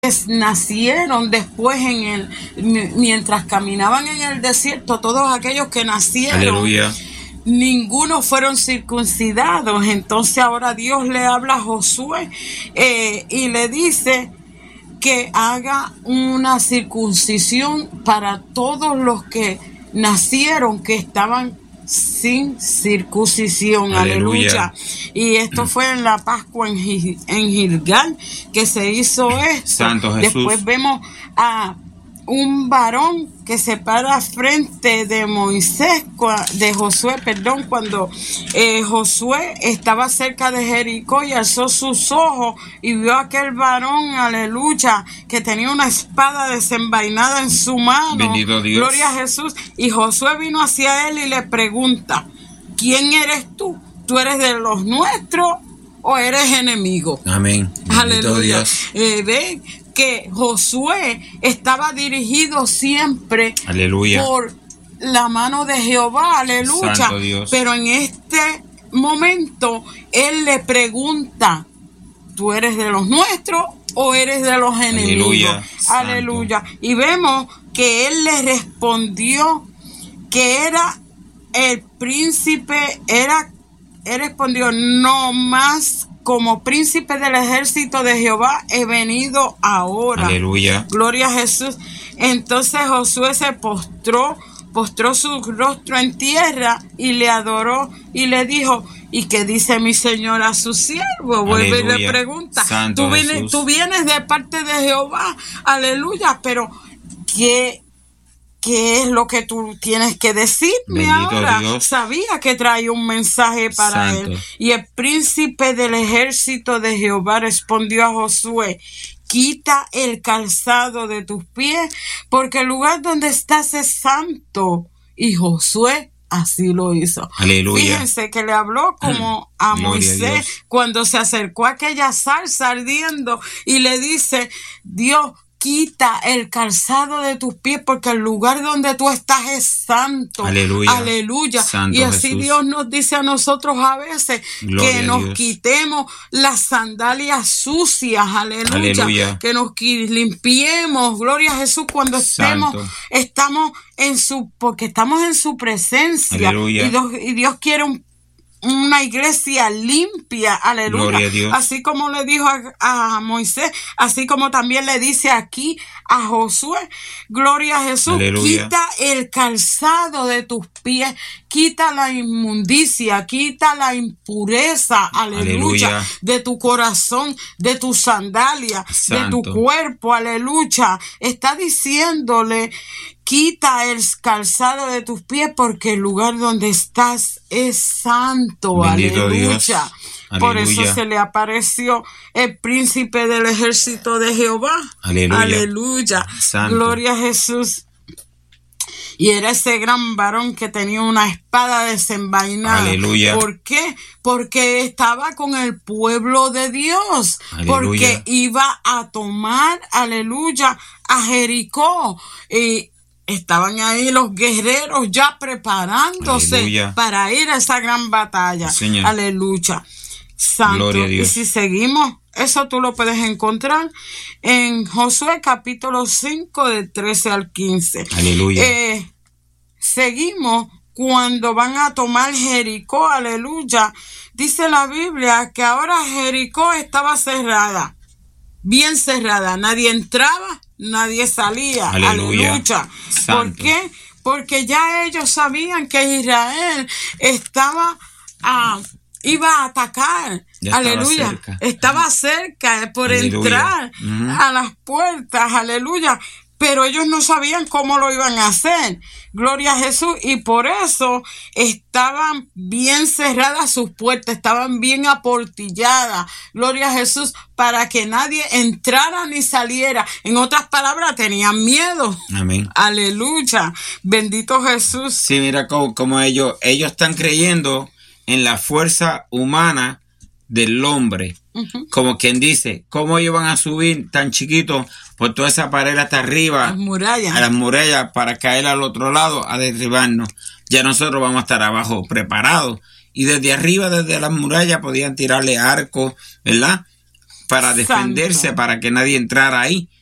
nacieron después mientras caminaban en el desierto, todos aquellos que nacieron, aleluya, ninguno fueron circuncidados. Entonces ahora Dios le habla a Josué y le dice que haga una circuncisión para todos los que nacieron, que estaban sin circuncisión, aleluya. Y esto fue en la Pascua en Gilgal que se hizo esto. Santo Jesús. Después vemos a un varón que se para frente de Josué, cuando Josué estaba cerca de Jericó y alzó sus ojos y vio a aquel varón, aleluya, que tenía una espada desenvainada en su mano. Bendito Dios. Gloria a Jesús. Y Josué vino hacia él y le pregunta: ¿quién eres tú? ¿Tú eres de los nuestros o eres enemigo? Amén. Bendito Aleluya. Dios. Ven que Josué estaba dirigido siempre, aleluya, por la mano de Jehová, aleluya. Santo Dios. Pero en este momento él le pregunta: ¿tú eres de los nuestros o eres de los enemigos? Aleluya. Y vemos que él le respondió que era el príncipe, él respondió: no más, como príncipe del ejército de Jehová he venido ahora. Aleluya. Gloria a Jesús. Entonces Josué se postró su rostro en tierra y le adoró y le dijo: ¿y qué dice mi señor a su siervo? Vuelve y le pregunta: Santo tú vienes de parte de Jehová, aleluya, pero ¿qué es lo que tú tienes que decirme? Bendito ahora? Dios. Sabía que traía un mensaje para Santo. él. Y el príncipe del ejército de Jehová respondió a Josué: quita el calzado de tus pies, porque el lugar donde estás es santo. Y Josué así lo hizo. Aleluya. Fíjense que le habló como a Moisés cuando se acercó a aquella zarza ardiendo y le dice: Dios, quita el calzado de tus pies, porque el lugar donde tú estás es santo. Aleluya. Aleluya. Santo y así Jesús. Dios nos dice a nosotros a veces que nos quitemos las sandalias sucias. Aleluya. Aleluya. Que nos limpiemos. Gloria a Jesús cuando estamos porque estamos en su presencia. Aleluya. Y Dios quiere una iglesia limpia, aleluya. Gloria a Dios. Así como le dijo a Moisés, así como también le dice aquí a Josué, gloria a Jesús. Aleluya. Quita el calzado de tus pies, quita la inmundicia, quita la impureza, aleluya, de tu corazón, de tu sandalia, de tu cuerpo, aleluya. Está diciéndole: quita el calzado de tus pies, porque el lugar donde estás es santo. Bendito aleluya. Dios. Por eso se le apareció el príncipe del ejército de Jehová. Aleluya. Aleluya. Santo. Gloria a Jesús. Y era ese gran varón que tenía una espada desenvainada. Aleluya. ¿Por qué? Porque estaba con el pueblo de Dios. Aleluya. Porque iba a tomar, aleluya, a Jericó. Y estaban ahí los guerreros ya preparándose, aleluya, para ir a esa gran batalla. Señor. Aleluya. Santo. Gloria a Dios. Y si seguimos, eso tú lo puedes encontrar en Josué capítulo 5 de 13 al 15. Aleluya. Seguimos cuando van a tomar Jericó, aleluya. Dice la Biblia que ahora Jericó estaba cerrada, bien cerrada. Nadie entraba, nadie salía. Aleluya. Aleluya. ¿Por qué? Porque ya ellos sabían que Israel iba a atacar. Ya aleluya. Estaba cerca por entrar a las puertas. Aleluya. Pero ellos no sabían cómo lo iban a hacer. Gloria a Jesús. Y por eso estaban bien cerradas sus puertas, estaban bien aportilladas. Gloria a Jesús, para que nadie entrara ni saliera. En otras palabras, tenían miedo. Amén. Aleluya. Bendito Jesús. Sí, mira como ellos están creyendo en la fuerza humana del hombre. Como quien dice: ¿cómo ellos van a subir tan chiquitos por toda esa pared hasta arriba? A las murallas para caer al otro lado a derribarnos. Ya nosotros vamos a estar abajo preparados. Y desde arriba, desde las murallas, podían tirarle arcos, ¿verdad? para defenderse, Santo. para que nadie entrara ahí.